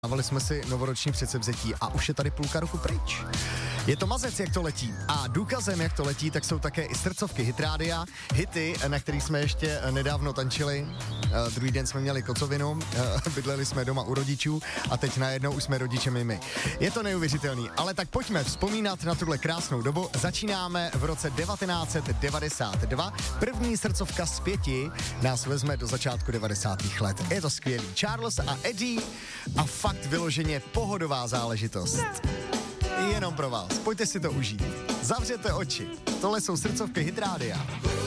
Dávali jsme si novoroční předsevzetí a už je tady půlka roku pryč. Je to mazec, jak to letí. A důkazem, jak to letí, tak jsou také i srdcovky Hitrádia. Hity, na kterých jsme ještě nedávno tančili. Druhý den jsme měli kocovinu, bydleli jsme doma u rodičů a teď najednou už jsme rodičem i my. Je to neuvěřitelný, ale tak pojďme vzpomínat na tuhle krásnou dobu. Začínáme v roce 1992. První srdcovka z 5 nás vezme do začátku 90. let. Je to skvělý. Charles a Eddie a fakt vyloženě pohodová záležitost. Jenom pro vás. Pojďte si to užít. Zavřete oči. Tohle jsou srdcovky Hitrádia.